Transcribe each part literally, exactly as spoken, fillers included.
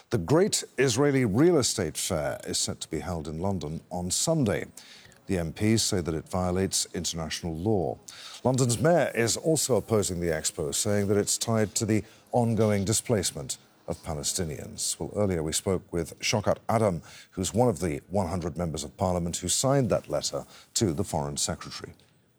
The Great Israeli Real Estate Fair is set to be held in London on Sunday. The M Ps say that it violates international law. London's mayor is also opposing the expo, saying that it's tied to the ongoing displacement of Palestinians. Well, earlier we spoke with Shokat Adam, who's one of the one hundred members of parliament who signed that letter to the Foreign Secretary.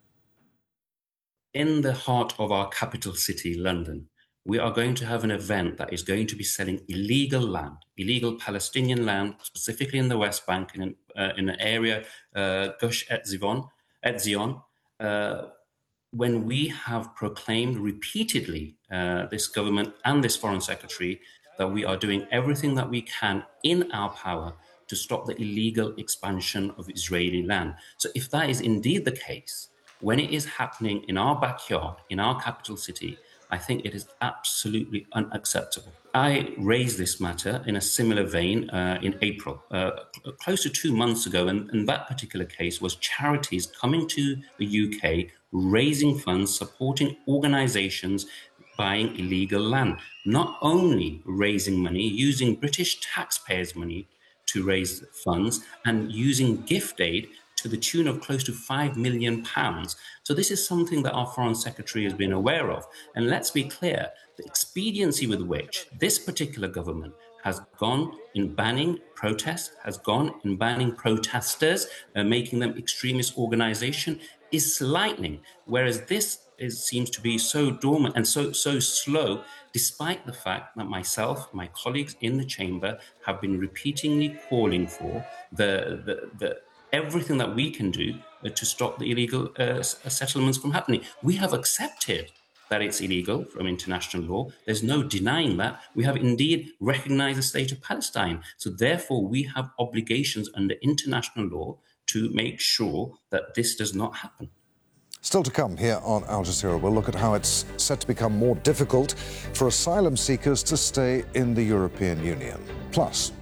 In the heart of our capital city, London, we are going to have an event that is going to be selling illegal land, illegal Palestinian land, specifically in the West Bank, in an, uh, in an area, uh, Gush Etzion, Etzion, uh, when we have proclaimed repeatedly, uh, this government and this Foreign Secretary, that we are doing everything that we can in our power to stop the illegal expansion of Israeli land. So if that is indeed the case, when it is happening in our backyard, in our capital city, I think it is absolutely unacceptable. I raised this matter in a similar vein uh, in April, uh, close to two months ago, and, and that particular case was charities coming to the U K, raising funds, supporting organisations buying illegal land, not only raising money, using British taxpayers' money to raise funds and using gift aid to the tune of close to five million pounds. So this is something that our Foreign Secretary has been aware of. And let's be clear, the expediency with which this particular government has gone in banning protests, has gone in banning protesters, uh, making them extremist organisation, is slightening, whereas this is, seems to be so dormant and so, so slow, despite the fact that myself, my colleagues in the chamber have been repeatedly calling for the, the, the everything that we can do uh, to stop the illegal uh, settlements from happening. We have accepted that it's illegal from international law. There's no denying that. We have indeed recognized the state of Palestine. So therefore, we have obligations under international law to make sure that this does not happen. Still to come here on Al Jazeera, we'll look at how it's set to become more difficult for asylum seekers to stay in the European Union. Plus,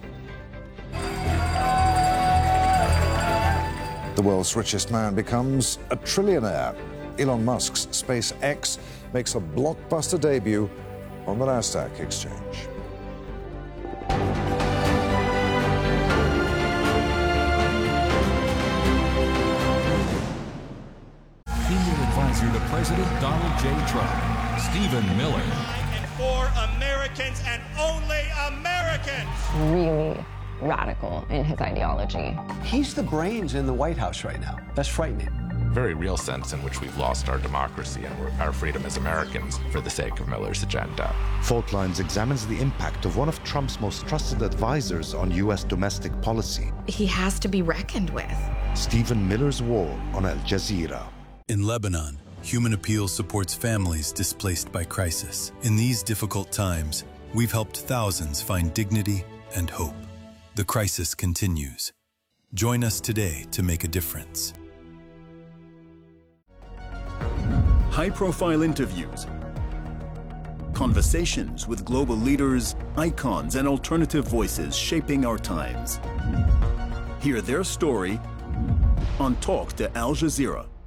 the world's richest man becomes a trillionaire. Elon Musk's SpaceX makes a blockbuster debut on the Nasdaq exchange. Senior advisor to President Donald J. Trump, Stephen Miller. For Americans and only Americans. Really radical in his ideology. He's the brains in the White House right now. That's frightening. Very real sense in which we've lost our democracy and our freedom as Americans for the sake of Miller's agenda. Fault Lines examines the impact of one of Trump's most trusted advisors on U S domestic policy. He has to be reckoned with. Stephen Miller's War on Al Jazeera. In Lebanon, Human Appeal supports families displaced by crisis. In these difficult times, we've helped thousands find dignity and hope. The crisis continues. Join us today to make a difference. High-profile interviews, conversations with global leaders, icons, and alternative voices shaping our times. Hear their story on Talk to Al Jazeera.